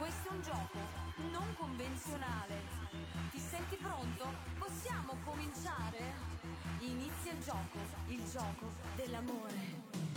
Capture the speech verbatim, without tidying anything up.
Questo è un gioco non convenzionale. Ti senti pronto? Possiamo cominciare? Inizia il gioco, il gioco dell'amore.